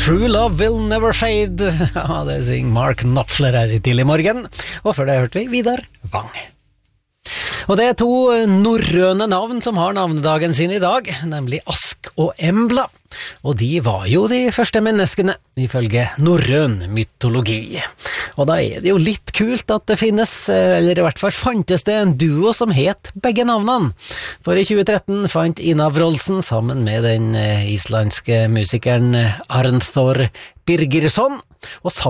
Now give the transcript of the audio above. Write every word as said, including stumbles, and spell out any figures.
True Love Will Never Fade. Ja, det synger Mark Knopfler her i tidlig morgen. Og før det hørte vi Vidar Vang. Og det er to norrøne navn som har navnedagen sin i dag, nemlig Ask og Embla. Og de var jo de første menneskene, ifølge norrøn mytologi. Og da er det jo litt kult at det finnes, eller i hvert fall fantes det en duo som het begge navnene. For i tjue tretten fant Ina Wroldsen sammen med den islandske musikeren Arnþór Birgisson, og sammen